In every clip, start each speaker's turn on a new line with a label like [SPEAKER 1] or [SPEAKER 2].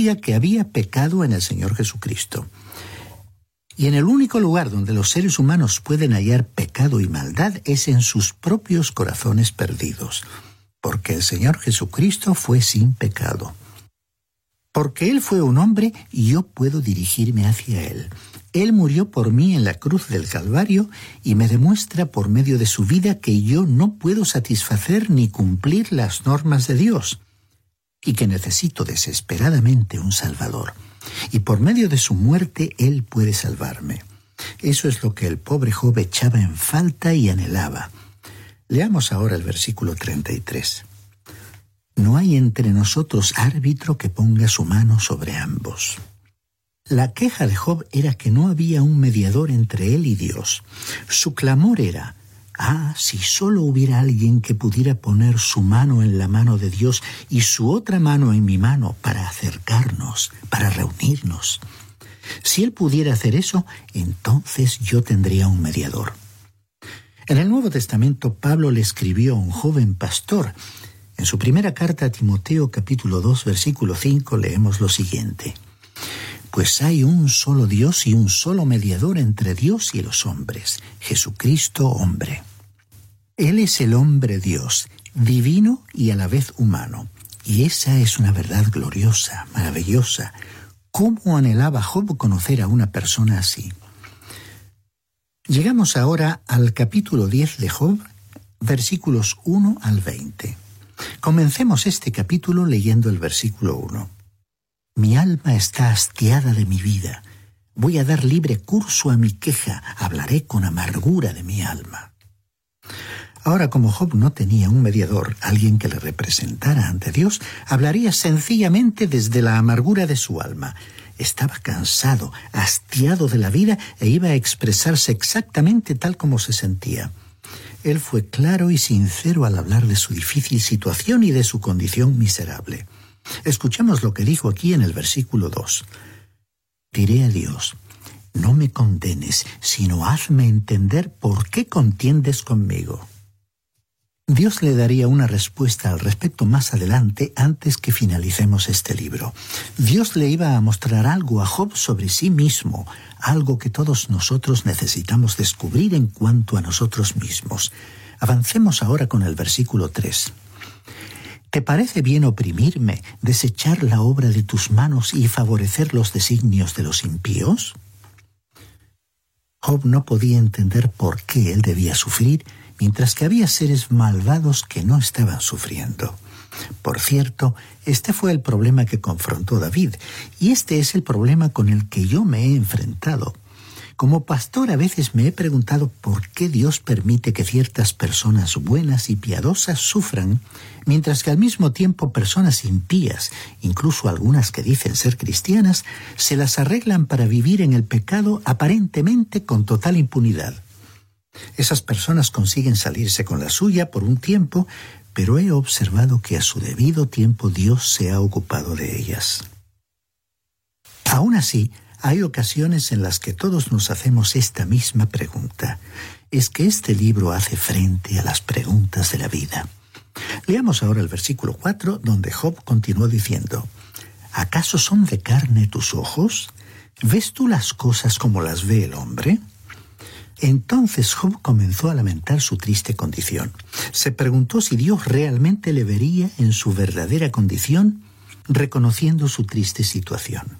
[SPEAKER 1] reconocía que había pecado en el Señor Jesucristo. Y en el único lugar donde los seres humanos pueden hallar pecado y maldad es en sus propios corazones perdidos, porque el Señor Jesucristo fue sin pecado. Porque Él fue un hombre, yo puedo dirigirme hacia Él. Él murió por mí en la cruz del Calvario y me demuestra por medio de su vida que yo no puedo satisfacer ni cumplir las normas de Dios y que necesito desesperadamente un Salvador. Y por medio de su muerte Él puede salvarme. Eso es lo que el pobre Job echaba en falta y anhelaba. Leamos ahora el versículo 33. No hay entre nosotros árbitro que ponga su mano sobre ambos. La queja de Job era que no había un mediador entre él y Dios. Su clamor era: si solo hubiera alguien que pudiera poner su mano en la mano de Dios y su otra mano en mi mano para acercarnos, para reunirnos. Si él pudiera hacer eso, entonces yo tendría un mediador. En el Nuevo Testamento, Pablo le escribió a un joven pastor. En su primera carta a Timoteo, capítulo 2, versículo 5, leemos lo siguiente: Pues hay un solo Dios y un solo mediador entre Dios y los hombres, Jesucristo hombre. Él es el hombre Dios, divino y a la vez humano. Y esa es una verdad gloriosa, maravillosa. ¿Cómo anhelaba Job conocer a una persona así? Llegamos ahora al capítulo 10 de Job, versículos 1 al 20. Comencemos este capítulo leyendo el versículo 1. Mi alma está hastiada de mi vida. Voy a dar libre curso a mi queja. Hablaré con amargura de mi alma. Ahora, como Job no tenía un mediador, alguien que le representara ante Dios, hablaría sencillamente desde la amargura de su alma. Estaba cansado, hastiado de la vida e iba a expresarse exactamente tal como se sentía. Él fue claro y sincero al hablar de su difícil situación y de su condición miserable. Escuchemos lo que dijo aquí en el versículo 2. Diré a Dios: no me condenes, sino hazme entender por qué contiendes conmigo. Dios le daría una respuesta al respecto más adelante, antes que finalicemos este libro. Dios le iba a mostrar algo a Job sobre sí mismo, algo que todos nosotros necesitamos descubrir en cuanto a nosotros mismos. Avancemos ahora con el versículo 3. ¿Te parece bien oprimirme, desechar la obra de tus manos y favorecer los designios de los impíos? Job no podía entender por qué él debía sufrir, mientras que había seres malvados que no estaban sufriendo. Por cierto, este fue el problema que confrontó David, y este es el problema con el que yo me he enfrentado. Como pastor a veces me he preguntado por qué Dios permite que ciertas personas buenas y piadosas sufran, mientras que al mismo tiempo personas impías, incluso algunas que dicen ser cristianas, se las arreglan para vivir en el pecado aparentemente con total impunidad. Esas personas consiguen salirse con la suya por un tiempo, pero he observado que a su debido tiempo Dios se ha ocupado de ellas. Aún así, hay ocasiones en las que todos nos hacemos esta misma pregunta. ¿Es que este libro hace frente a las preguntas de la vida? Leamos ahora el versículo 4, donde Job continuó diciendo: ¿acaso son de carne tus ojos? ¿Ves tú las cosas como las ve el hombre? Entonces Job comenzó a lamentar su triste condición. Se preguntó si Dios realmente le vería en su verdadera condición, reconociendo su triste situación.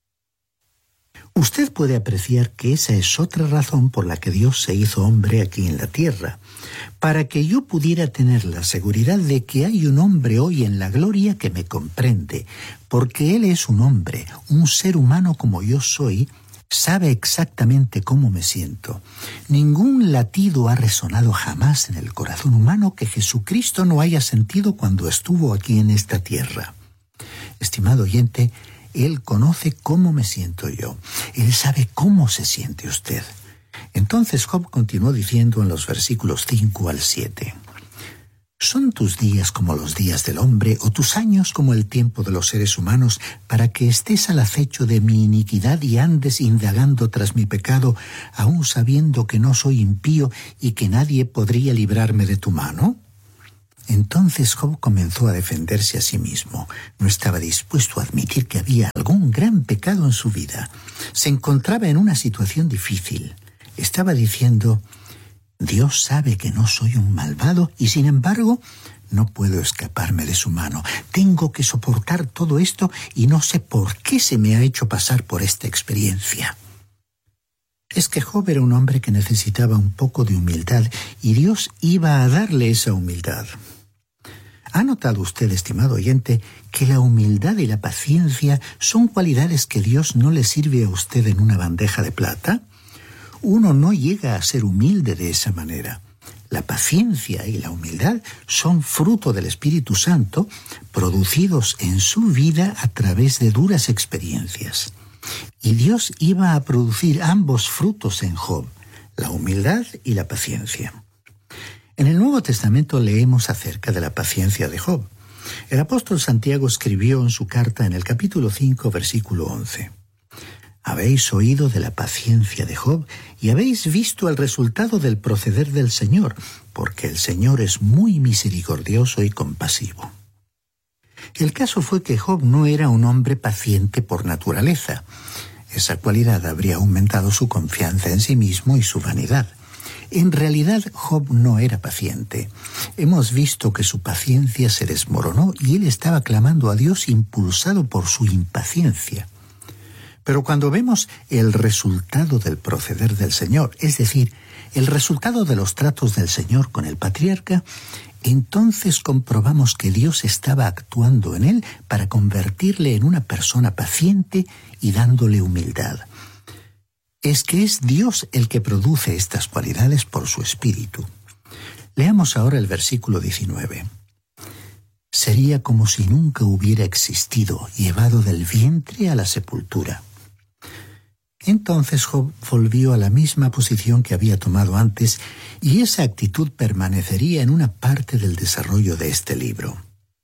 [SPEAKER 1] Usted puede apreciar que esa es otra razón por la que Dios se hizo hombre aquí en la tierra, para que yo pudiera tener la seguridad de que hay un hombre hoy en la gloria que me comprende, porque Él es un hombre, un ser humano como yo soy. Sabe exactamente cómo me siento. Ningún latido ha resonado jamás en el corazón humano que Jesucristo no haya sentido cuando estuvo aquí en esta tierra. Estimado oyente, Él conoce cómo me siento yo. Él sabe cómo se siente usted. Entonces Job continuó diciendo en los versículos 5 al 7. ¿Son tus días como los días del hombre, o tus años como el tiempo de los seres humanos, para que estés al acecho de mi iniquidad y andes indagando tras mi pecado, aun sabiendo que no soy impío y que nadie podría librarme de tu mano? Entonces Job comenzó a defenderse a sí mismo. No estaba dispuesto a admitir que había algún gran pecado en su vida. Se encontraba en una situación difícil. Estaba diciendo: Dios sabe que no soy un malvado y sin embargo no puedo escaparme de su mano. Tengo que soportar todo esto y no sé por qué se me ha hecho pasar por esta experiencia. Es que Job era un hombre que necesitaba un poco de humildad y Dios iba a darle esa humildad. ¿Ha notado usted, estimado oyente, que la humildad y la paciencia son cualidades que Dios no le sirve a usted en una bandeja de plata? Uno no llega a ser humilde de esa manera. La paciencia y la humildad son fruto del Espíritu Santo, producidos en su vida a través de duras experiencias. Y Dios iba a producir ambos frutos en Job, la humildad y la paciencia. En el Nuevo Testamento leemos acerca de la paciencia de Job. El apóstol Santiago escribió en su carta en el capítulo 5, versículo 11: Habéis oído de la paciencia de Job y habéis visto el resultado del proceder del Señor, porque el Señor es muy misericordioso y compasivo. El caso fue que Job no era un hombre paciente por naturaleza. Esa cualidad habría aumentado su confianza en sí mismo y su vanidad. En realidad, Job no era paciente. Hemos visto que su paciencia se desmoronó y él estaba clamando a Dios impulsado por su impaciencia. Pero cuando vemos el resultado del proceder del Señor, es decir, el resultado de los tratos del Señor con el patriarca, entonces comprobamos que Dios estaba actuando en él para convertirle en una persona paciente y dándole humildad. Es que es Dios el que produce estas cualidades por su Espíritu. Leamos ahora el versículo 19. Sería como si nunca hubiera existido, llevado del vientre a la sepultura. Entonces Job volvió a la misma posición que había tomado antes, y esa actitud permanecería en una parte del desarrollo de este libro.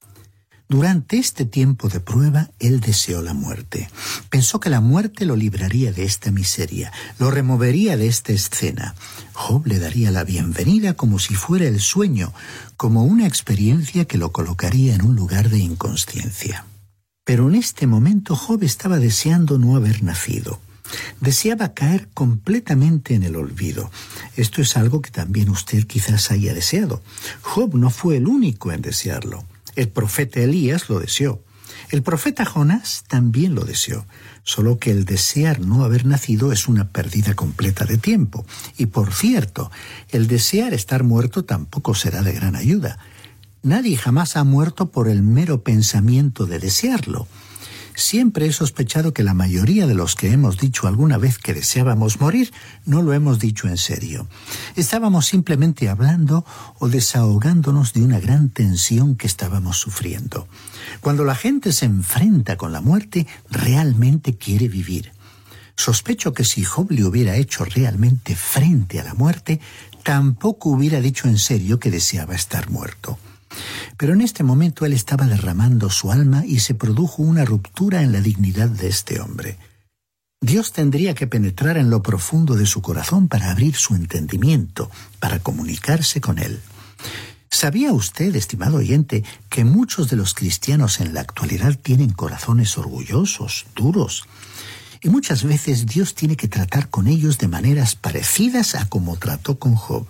[SPEAKER 1] Durante este tiempo de prueba, él deseó la muerte. Pensó que la muerte lo libraría de esta miseria, lo removería de esta escena. Job le daría la bienvenida como si fuera el sueño, como una experiencia que lo colocaría en un lugar de inconsciencia. Pero en este momento Job estaba deseando no haber nacido. Deseaba caer completamente en el olvido. Esto es algo que también usted quizás haya deseado. Job no fue el único en desearlo. El profeta Elías lo deseó. El profeta Jonás también lo deseó. Solo que el desear no haber nacido es una pérdida completa de tiempo. Y por cierto, el desear estar muerto tampoco será de gran ayuda. Nadie jamás ha muerto por el mero pensamiento de desearlo. Siempre he sospechado que la mayoría de los que hemos dicho alguna vez que deseábamos morir, no lo hemos dicho en serio. Estábamos simplemente hablando o desahogándonos de una gran tensión que estábamos sufriendo. Cuando la gente se enfrenta con la muerte, realmente quiere vivir. Sospecho que si Job le hubiera hecho realmente frente a la muerte, tampoco hubiera dicho en serio que deseaba estar muerto. Pero en este momento él estaba derramando su alma y se produjo una ruptura en la dignidad de este hombre. Dios tendría que penetrar en lo profundo de su corazón para abrir su entendimiento, para comunicarse con él. ¿Sabía usted, estimado oyente, que muchos de los cristianos en la actualidad tienen corazones orgullosos, duros? Y muchas veces Dios tiene que tratar con ellos de maneras parecidas a como trató con Job.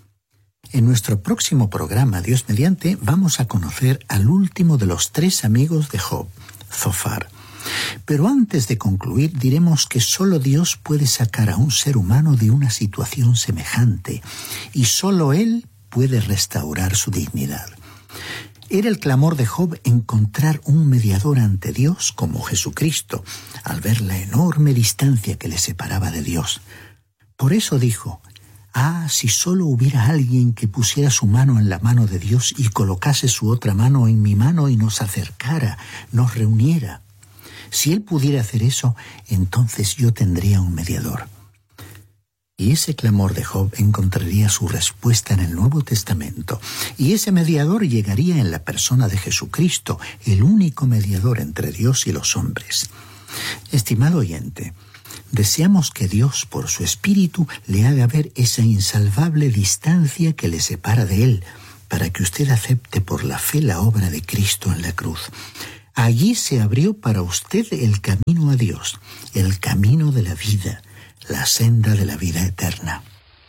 [SPEAKER 1] En nuestro próximo programa, Dios mediante, vamos a conocer al último de los 3 amigos de Job, Zofar. Pero antes de concluir, diremos que solo Dios puede sacar a un ser humano de una situación semejante, y solo Él puede restaurar su dignidad. Era el clamor de Job encontrar un mediador ante Dios como Jesucristo, al ver la enorme distancia que le separaba de Dios. Por eso dijo: si solo hubiera alguien que pusiera su mano en la mano de Dios y colocase su otra mano en mi mano y nos acercara, nos reuniera. Si Él pudiera hacer eso, entonces yo tendría un mediador. Y ese clamor de Job encontraría su respuesta en el Nuevo Testamento, y ese mediador llegaría en la persona de Jesucristo, el único mediador entre Dios y los hombres. Estimado oyente, deseamos que Dios, por su Espíritu, le haga ver esa insalvable distancia que le separa de Él, para que usted acepte por la fe la obra de Cristo en la cruz. Allí se abrió para usted el camino a Dios, el camino de la vida, la senda de la vida eterna.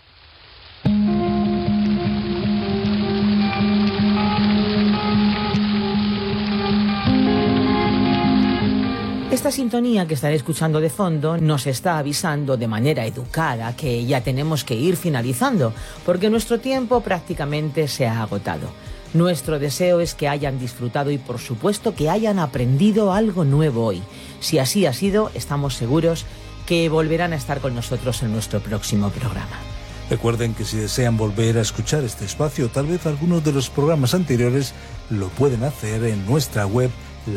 [SPEAKER 2] Esta sintonía que están escuchando de fondo nos está avisando de manera educada que ya tenemos que ir finalizando, porque nuestro tiempo prácticamente se ha agotado. Nuestro deseo es que hayan disfrutado y, por supuesto, que hayan aprendido algo nuevo hoy. Si así ha sido, estamos seguros que volverán a estar con nosotros en nuestro próximo programa.
[SPEAKER 3] Recuerden que si desean volver a escuchar este espacio, tal vez algunos de los programas anteriores, lo pueden hacer en nuestra web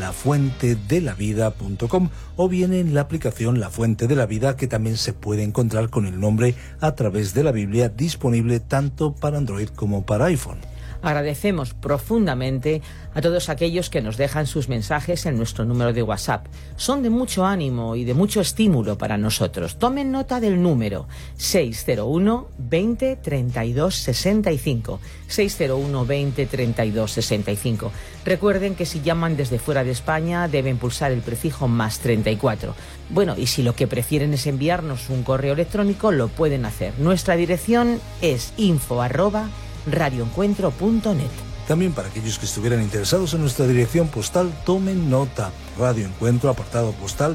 [SPEAKER 3] lafuentedelavida.com o bien en la aplicación La Fuente de la Vida, que también se puede encontrar con el nombre a través de la Biblia, disponible tanto para Android como para iPhone.
[SPEAKER 2] Agradecemos profundamente a todos aquellos que nos dejan sus mensajes en nuestro número de WhatsApp. Son de mucho ánimo y de mucho estímulo para nosotros. Tomen nota del número 601 20 32 65. 601 20 32 65. Recuerden que si llaman desde fuera de España deben pulsar el prefijo más 34. Bueno, y si lo que prefieren es enviarnos un correo electrónico, lo pueden hacer. Nuestra dirección es info@radioencuentro.net.
[SPEAKER 3] También para aquellos que estuvieran interesados en nuestra dirección postal, tomen nota. Radio Encuentro, apartado postal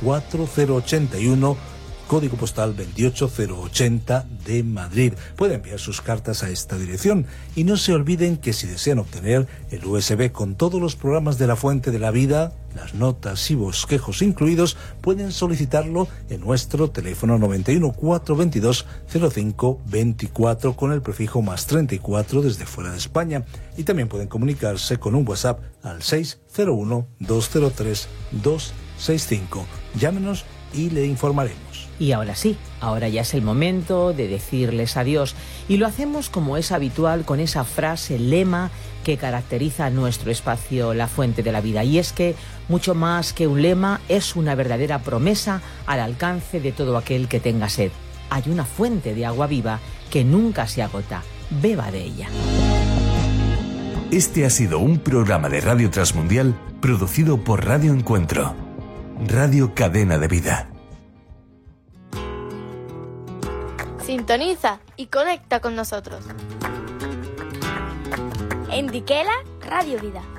[SPEAKER 3] 24081, código postal 28080 de Madrid. Pueden enviar sus cartas a esta dirección y no se olviden que si desean obtener el USB con todos los programas de La Fuente de la Vida, las notas y bosquejos incluidos, pueden solicitarlo en nuestro teléfono 91 422 05 24 con el prefijo más 34 desde fuera de España, y también pueden comunicarse con un WhatsApp al 601 203 265. Llámenos y le informaremos.
[SPEAKER 2] Y ahora sí, ahora ya es el momento de decirles adiós, y lo hacemos como es habitual con esa frase lema que caracteriza nuestro espacio La Fuente de la Vida, y es que mucho más que un lema es una verdadera promesa al alcance de todo aquel que tenga sed. Hay una fuente de agua viva que nunca se agota, beba de ella.
[SPEAKER 4] Este ha sido un programa de Radio Transmundial producido por Radio Encuentro, Radio Cadena de Vida.
[SPEAKER 5] Sintoniza y conecta con nosotros. En Diquela, Radio Vida.